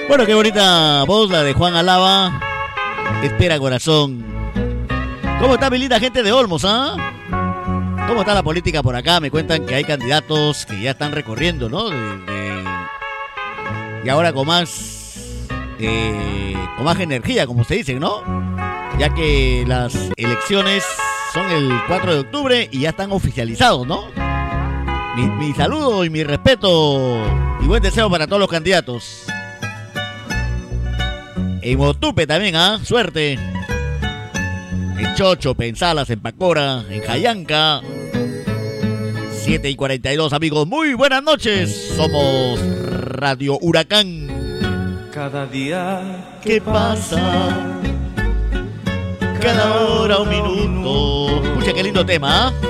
Bueno, qué bonita voz la de Juan Alaba. Espera, corazón. ¿Cómo está mi linda gente de Olmos, ah? ¿Cómo está la política por acá? Me cuentan que hay candidatos que ya están recorriendo, ¿no? Y ahora con más energía, como se dice, ¿no? Ya que las elecciones son el 4 de octubre y ya están oficializados, ¿no? Mi saludo y mi respeto y buen deseo para todos los candidatos. En Otupe también, ¿ah? Suerte. En Chocho, en Salas, en Pacora, en Jayanca. 7:42, amigos. Muy buenas noches. Somos Radio Huracán. Cada día que pasa, cada hora un minuto. Escucha qué lindo tema, ¿ah?